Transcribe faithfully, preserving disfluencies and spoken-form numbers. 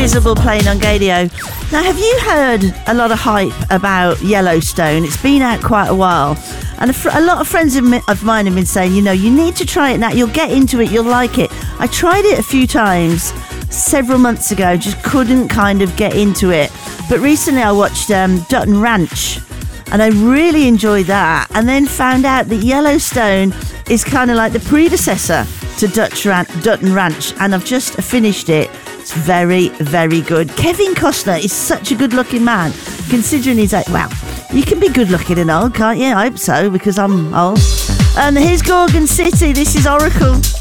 Invisible playing on Gadio. Now, have you heard a lot of hype about Yellowstone? It's been out quite a while. And a, fr- a lot of friends of, mi- of mine have been saying, you know, you need to try it now. You'll get into it. You'll like it. I tried it a few times several months ago. Just couldn't kind of get into it. But recently I watched um, Dutton Ranch. And I really enjoyed that. And then found out that Yellowstone is kind of like the predecessor to Dutch Ran- Dutton Ranch. And I've just finished it. It's very, very good. Kevin Costner is such a good-looking man, considering he's like, well, you can be good-looking and old, can't you? I hope so, because I'm old. And here's Gorgon City. This is Oracle.